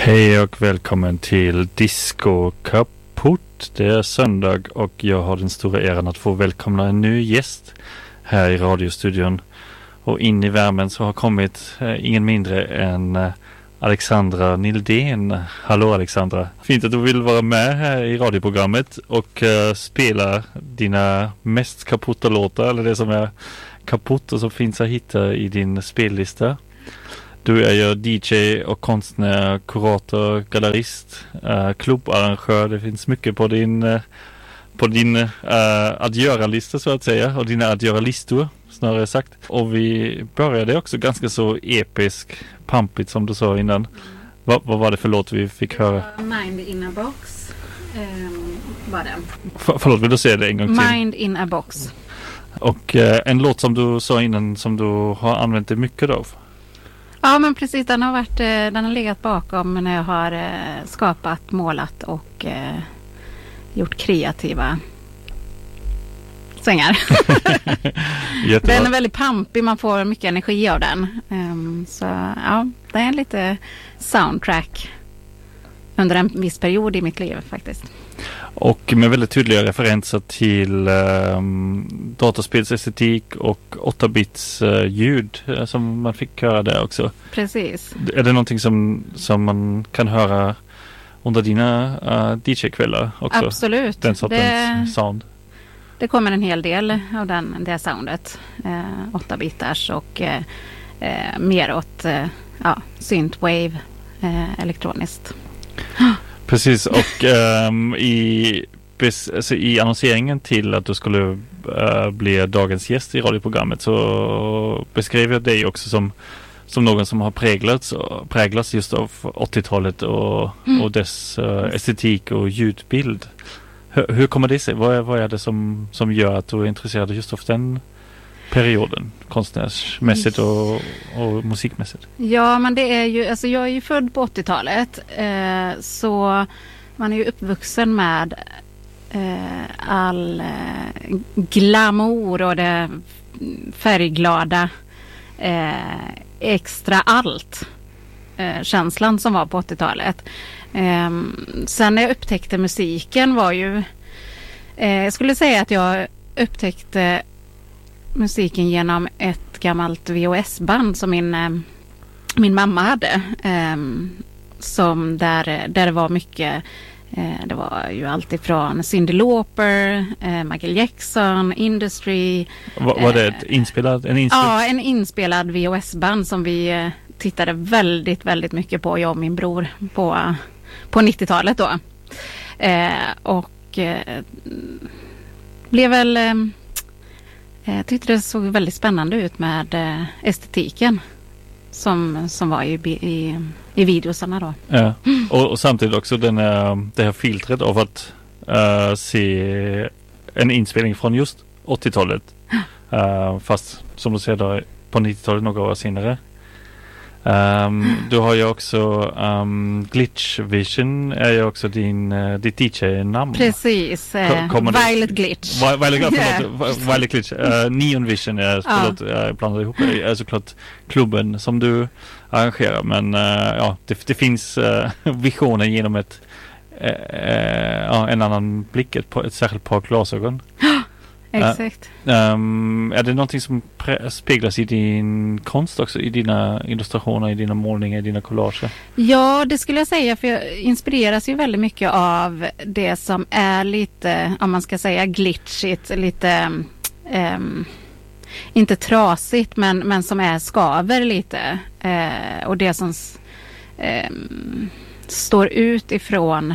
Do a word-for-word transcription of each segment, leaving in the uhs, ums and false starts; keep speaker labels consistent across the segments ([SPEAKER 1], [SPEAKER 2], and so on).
[SPEAKER 1] Hej och välkommen till Disco Kaputt. Det är söndag och jag har den stora äran att få välkomna en ny gäst här i radiostudion. Och in i värmen så har kommit eh, ingen mindre än eh, Alexandra Nildén. Hallå Alexandra. Fint att du vill vara med här i radioprogrammet och eh, spela dina mest kaputta låtar, eller det som är kaputt och som finns att hitta i din spellista. Du är ju D J och konstnär, kurator, gallerist, uh, klubbarrangör. Det finns mycket på din, uh, på din uh, att göra-lista så att säga. Och dina att göra-listor snarare sagt. Och vi började också ganska så episk, pampigt som du sa innan. Va, vad var det för låt vi fick höra?
[SPEAKER 2] Mind in a box um, var det.
[SPEAKER 1] För, förlåt, vill du säga det en gång till?
[SPEAKER 2] Mind in a box.
[SPEAKER 1] Och uh, en låt som du sa innan som du har använt det mycket av.
[SPEAKER 2] Ja, men precis. Den har, varit, den har legat bakom när jag har eh, skapat, målat och eh, gjort kreativa svängar. Den är väldigt pampig, man får mycket energi av den. Um, så ja, det är en lite soundtrack under en viss period i mitt liv faktiskt.
[SPEAKER 1] Och med väldigt tydliga referenser till um, dataspelsestetik och åtta bits uh, ljud uh, som man fick höra där också.
[SPEAKER 2] Precis.
[SPEAKER 1] Är det någonting som, som man kan höra under dina uh, D J-kvällar också?
[SPEAKER 2] Absolut.
[SPEAKER 1] Den sortens
[SPEAKER 2] det,
[SPEAKER 1] sound.
[SPEAKER 2] Det kommer en hel del av den, det soundet. Uh, åtta bitars och uh, uh, mer åt uh, ja, synthwave, uh, elektroniskt.
[SPEAKER 1] Precis, och um, i, alltså, i annonseringen till att du skulle uh, bli dagens gäst i radioprogrammet så beskrev jag dig också som, som någon som har präglats, präglats just av åttiotalet och, mm. och dess uh, estetik och ljudbild. Hur, hur kommer det sig? Vad är, vad är det som, som gör att du är intresserad just av den perioden, konstnärsmässigt och, och musikmässigt?
[SPEAKER 2] Ja, men det är ju, alltså jag är ju född på åttiotalet eh, så man är ju uppvuxen med eh, all eh, glamour och det färgglada eh, extra allt eh, känslan som var på åttiotalet. Eh, sen när jag upptäckte musiken var ju eh, jag skulle säga att jag upptäckte musiken genom ett gammalt V H S-band som min, eh, min mamma hade. Eh, som där, där det var mycket, eh, det var ju allt ifrån Cyndi Lauper, eh, Michael Jackson, Industry.
[SPEAKER 1] Var, var det ett inspelad, en inspelad?
[SPEAKER 2] Ja, en inspelad V H S-band som vi eh, tittade väldigt, väldigt mycket på, jag och min bror, på, på nittiotalet då. Eh, och eh, blev väl... Eh, Jag tyckte det såg väldigt spännande ut med eh, estetiken som, som var i, i, i videosarna då.
[SPEAKER 1] Ja. Mm. Och, och samtidigt också den, uh, det här filtret av att uh, se en inspelning från just åttiotalet. Uh, fast som du ser då på nittiotalet några år senare. Um, du har ju också um, Glitch Vision är ju också din, uh, ditt D J-namn.
[SPEAKER 2] Precis, eh, Violet Glitch.
[SPEAKER 1] Vi, Violet, förlåt, Violet Glitch. Uh, Neon Vision är förlåt, ja. Jag blandade ihop det. Är såklart klubben som du arrangerar. Men uh, ja, det, det finns uh, visionen genom ett uh, uh, en annan blick, ett, ett särskilt par glasögon.
[SPEAKER 2] Exakt.
[SPEAKER 1] Uh, um, är det någonting som pre- speglas i din konst också? I dina illustrationer, i dina målningar, i dina collager?
[SPEAKER 2] Ja, det skulle jag säga. För jag inspireras ju väldigt mycket av det som är lite, om man ska säga glitchigt, lite um, inte trasigt, men, men som är skaver lite. Uh, och det som um, står ut ifrån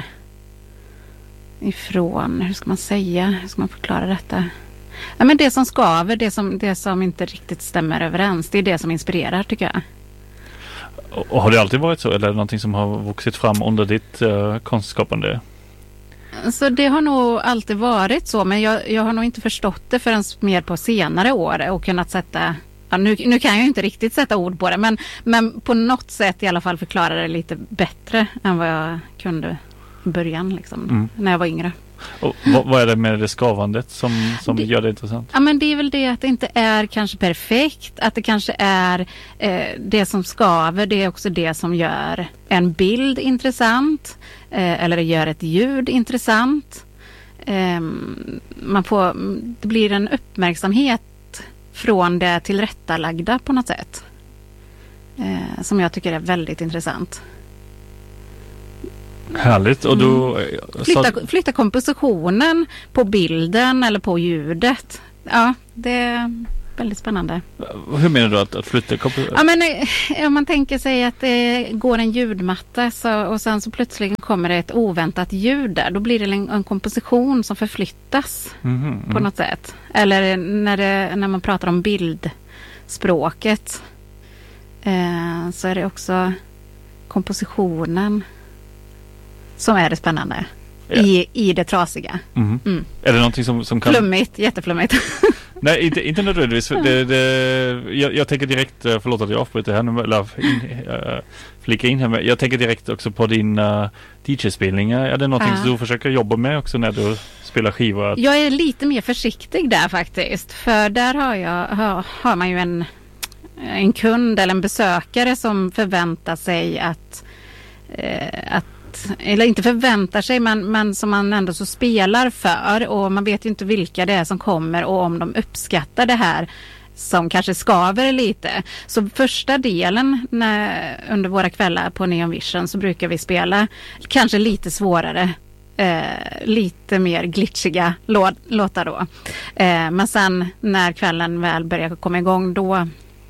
[SPEAKER 2] ifrån, hur ska man säga, hur ska man förklara detta? Ja, men det som skaver, det som, det som inte riktigt stämmer överens, det är det som inspirerar tycker jag.
[SPEAKER 1] Och, och har det alltid varit så, eller är det någonting som har vuxit fram under ditt uh, konstskapande?
[SPEAKER 2] Så det har nog alltid varit så, men jag, jag har nog inte förstått det förrän mer på senare år och kunnat sätta, ja, nu, nu kan jag inte riktigt sätta ord på det, men, men på något sätt i alla fall förklara det lite bättre än vad jag kunde i början liksom, mm. när jag var yngre.
[SPEAKER 1] Och vad, vad är det med det skavandet som, som det, gör det intressant?
[SPEAKER 2] Ja, men det är väl det att det inte är kanske perfekt. Att det kanske är eh, det som skaver. Det är också det som gör en bild intressant. Eh, eller det gör ett ljud intressant. Eh, man får, det blir en uppmärksamhet från det tillrättalagda på något sätt. Eh, som jag tycker är väldigt intressant.
[SPEAKER 1] Härligt. Och då,
[SPEAKER 2] mm. flytta, flytta kompositionen på bilden eller på ljudet. Ja, det är väldigt spännande.
[SPEAKER 1] Hur menar du att, att flytta kompositionen?
[SPEAKER 2] Ja, men om man tänker sig att det går en ljudmatta så, och sen så plötsligt kommer det ett oväntat ljud där. Då blir det en, en komposition som förflyttas mm, mm. på något sätt. Eller när, det, när man pratar om bildspråket eh, så är det också kompositionen som är det spännande yeah. i, i det trasiga.
[SPEAKER 1] Mm. Mm. Är det någonting som, som kan...
[SPEAKER 2] Flummigt, jätteflummigt.
[SPEAKER 1] Nej, inte, inte nödvändigtvis. Det, det, jag, jag tänker direkt, förlåt att jag avbryter här nu, eller in, äh, flika in här, men jag tänker direkt också på din uh, D J-spelning. Är det någonting ja. som du försöker jobba med också när du spelar skivor?
[SPEAKER 2] Jag är lite mer försiktig där faktiskt. För där har, jag, har, har man ju en, en kund eller en besökare som förväntar sig att, eh, att eller inte förväntar sig men, men som man ändå så spelar för och man vet ju inte vilka det är som kommer och om de uppskattar det här som kanske skaver lite. Så första delen när, under våra kvällar på Neon Vision så brukar vi spela kanske lite svårare eh, lite mer glitchiga lå- låtar då. Eh, men sen när kvällen väl börjar komma igång då,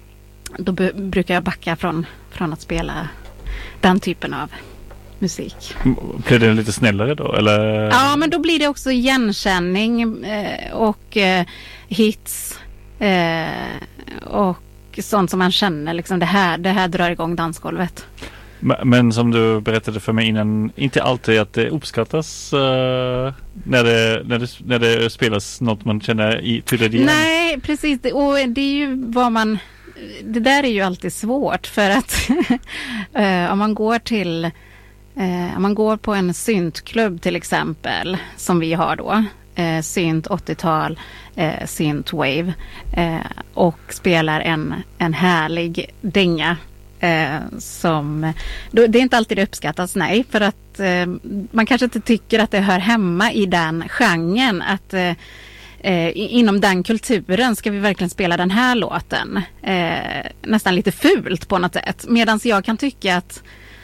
[SPEAKER 2] då b- brukar jag backa från, från att spela den typen av musik.
[SPEAKER 1] Blir det lite snällare då? Eller?
[SPEAKER 2] Ja, men då blir det också igenkänning eh, och eh, hits eh, och sånt som man känner liksom det här, det här drar igång dansgolvet.
[SPEAKER 1] Men, men som du berättade för mig innan, inte alltid att det uppskattas uh, när, det, när, det, när det spelas något man känner i tydligt igen.
[SPEAKER 2] Nej, precis. Och det är ju vad man det där är ju alltid svårt för att uh, om man går till Eh, om man går på en syntklubb till exempel som vi har då, eh, synt åttiotal, eh, synthwave eh, och spelar en, en härlig dänga eh, som, då, det är inte alltid det uppskattas, nej, för att eh, man kanske inte tycker att det hör hemma i den genren, att eh, eh, inom den kulturen ska vi verkligen spela den här låten eh, nästan lite fult på något sätt, medan jag kan tycka att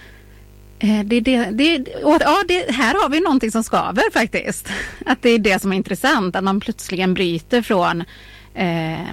[SPEAKER 2] Det, det, det, och, ja, det, här har vi någonting som skaver faktiskt. Att det är det som är intressant. Att man plötsligen bryter från eh,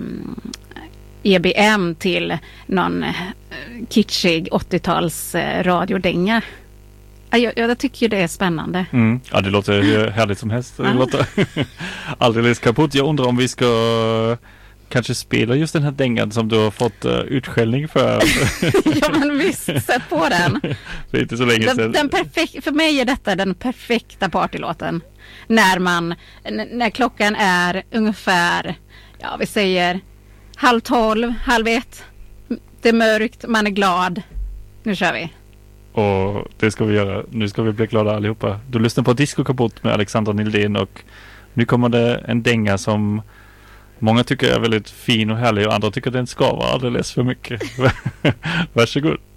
[SPEAKER 2] E B M till någon eh, kitschig åttio-tals eh, radiodänga. Jag, jag tycker det är spännande.
[SPEAKER 1] Mm. Ja, det låter hur härligt som helst. Det låter alldeles kaputt. Jag undrar om vi ska kanske spela just den här dängan som du har fått uh, utskällning för.
[SPEAKER 2] Ja, men visst, sätt på den.
[SPEAKER 1] Det är inte så länge
[SPEAKER 2] den,
[SPEAKER 1] sedan.
[SPEAKER 2] Den perfek- för mig är detta den perfekta partylåten. När man, n- när klockan är ungefär, ja vi säger halv tolv, halv ett. Det är mörkt, man är glad. Nu kör vi.
[SPEAKER 1] Och det ska vi göra. Nu ska vi bli glada allihopa. Du lyssnar på Disco Kaputt med Alexander Nildén och nu kommer det en dänga som många tycker är väldigt fin och härlig och andra tycker den skavar alldeles för mycket. Varsågod.